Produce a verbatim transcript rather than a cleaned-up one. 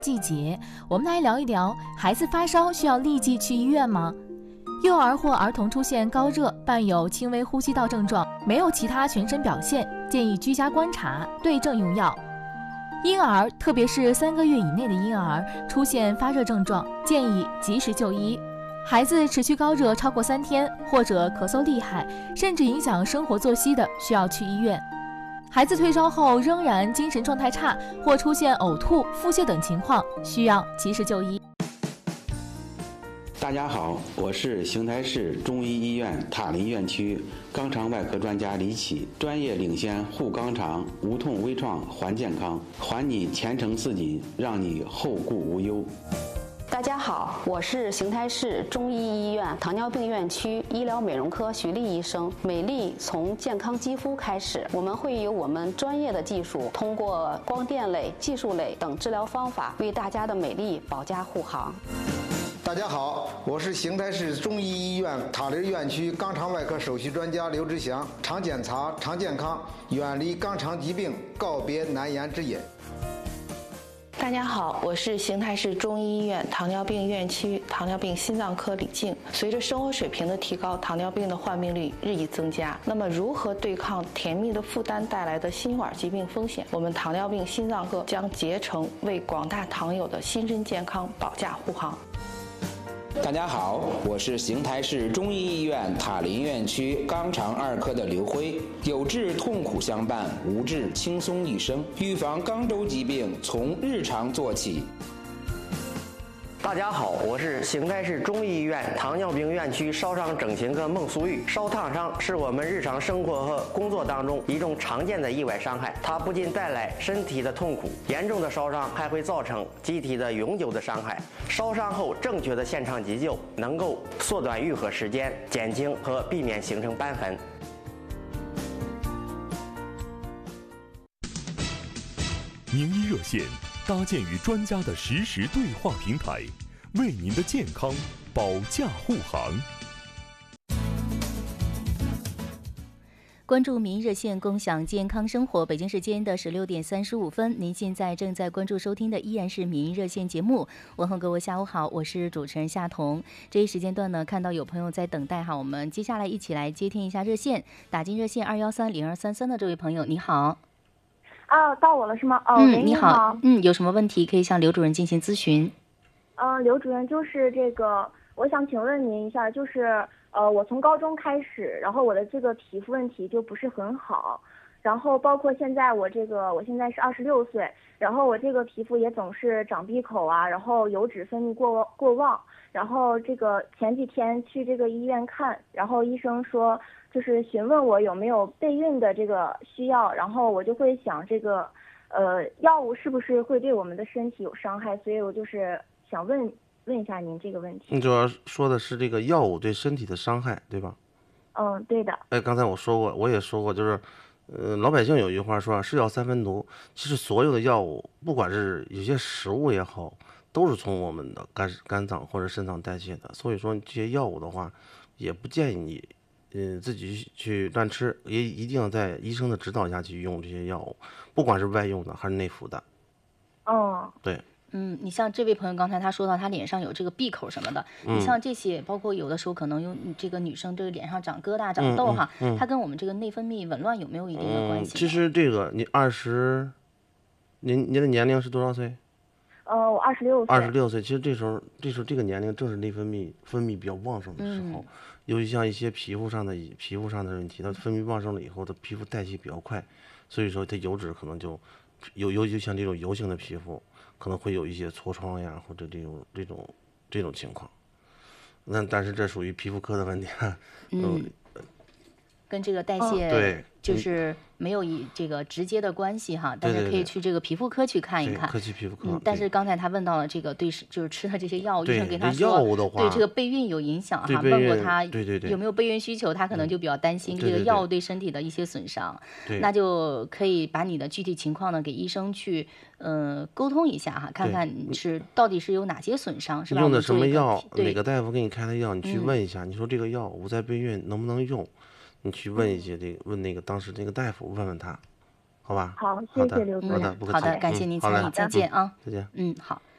季节，我们来聊一聊，孩子发烧需要立即去医院吗？幼儿或儿童出现高热，伴有轻微呼吸道症状，没有其他全身表现，建议居家观察，对症用药。婴儿，特别是三个月以内的婴儿出现发热症状，建议及时就医。孩子持续高热超过三天，或者咳嗽厉害，甚至影响生活作息的，需要去医院。孩子退烧后仍然精神状态差，或出现呕吐、腹泻等情况，需要及时就医。 大家好，我是邢台市中医医院塔林院区肛肠外科专家李启，专业领先护肛肠，无痛微创还健康，还你前程似锦，让你后顾无忧。 大家好，我是邢台市中医医院糖尿病院区医疗美容科徐丽医生。美丽从健康肌肤开始，我们会有我们专业的技术，通过光电类、技术类等治疗方法，为大家的美丽保驾护航。 大家好，我是邢台市中医医院塔林院区肛肠外科首席专家刘志祥。常检查，常健康，远离肛肠疾病，告别难言之隐。 大家好，我是邢台市中医医院糖尿病院区糖尿病心脏科李静。随着生活水平的提高，糖尿病的患病率日益增加。那么，如何对抗甜蜜的负担带来的心管疾病风险？我们糖尿病心脏科将竭诚为广大糖友的心身健康保驾护航。 大家好，我是邢台市中医医院塔林院区肛肠二科的刘辉。有治痛苦相伴，无治轻松一生。预防肛周疾病从日常做起。 大家好，我是邢台市中医医院糖尿病院区烧伤整形科孟苏玉。烧烫伤是我们日常生活和工作当中一种常见的意外伤害，它不仅带来身体的痛苦，严重的烧伤还会造成机体的永久的伤害。烧伤后正确的现场急救，能够缩短愈合时间，减轻和避免形成瘢痕。 名医热线搭建与专家的实时对话平台，为您的健康保驾护航。 关注民医热线，共享健康生活。北京时间的十六点三十五分，您现在正在关注收听的依然是民医热线节目。问候各位下午好，我是主持人夏彤。这一时间段呢，看到有朋友在等待哈，我们接下来一起来接听一下热线，打进热线二幺三零二三三的这位朋友，你好。 啊，到我了是吗？哦， 嗯， 你好，嗯，有什么问题可以向刘主任进行咨询？ 嗯、呃，刘主任，就是这个，我想请问您一下，就是呃，我从高中开始，然后我的这个皮肤问题就不是很好，然后包括现在我这个，我现在是二十六岁，然后我这个皮肤也总是长闭口啊，然后油脂分泌过过旺，然后这个前几天去这个医院看，然后医生说。就是询问我有没有备孕的这个需要，然后我就会想这个，呃，药物是不是会对我们的身体有伤害？所以我就是想问问一下您这个问题。 你主要说的是这个药物对身体的伤害，对吧？ 嗯，对的。 哎，刚才我说过，我也说过，就是，呃，老百姓有一句话说啊，是药三分毒。其实所有的药物，不管是有些食物也好，都是从我们的肝肝脏或者肾脏代谢的。所以说这些药物的话，也不建议你。嗯，自己去乱吃，也一定要在医生的指导下去用这些药物，不管是外用的还是内服的。 哦， 对， 嗯，你像这位朋友刚才他说到他脸上有这个闭口什么的， 嗯、 你像这些，包括有的时候可能用这个女生这个脸上长疙瘩、长痘哈， 嗯嗯嗯、 它跟我们这个内分泌紊乱有没有一定的关系、 嗯？其实这个你二十，您您的年龄是多少岁？ 呃，我二十六岁。 二十六岁，其实这时候这时候这个年龄正是内分泌分泌比较旺盛的时候。嗯，尤其像一些皮肤上的皮肤上的问题，它分泌旺盛了以后，它皮肤代谢比较快，所以说它油脂可能就有，尤其像这种油性的皮肤，可能会有一些痤疮呀，或者这种这种这种情况。那但是这属于皮肤科的问题。 嗯，呃、跟这个代谢、 哦、对， 就是没有以这个直接的关系哈，但是可以去这个皮肤科去看一看。 科技皮肤科。 嗯，但是刚才他问到了这个对，就是吃的这些药物，医生给他说药物的话对这个备孕有影响哈，问过他有没有备孕需求，他可能就比较担心这个药物对身体的一些损伤。 对， 那就可以把你的具体情况呢给医生去呃沟通一下哈，看看是到底是有哪些损伤，是吧？ 用的什么药？哪个大夫给你开的药？你去问一下，嗯、你说这个药我在备孕能不能用？你去问一些这个，问那个当时那个大夫，问问他，好吧？ 好，谢谢刘主任。 好的，不客气。 好的，感谢您参与，再见啊。 再见。 嗯，好。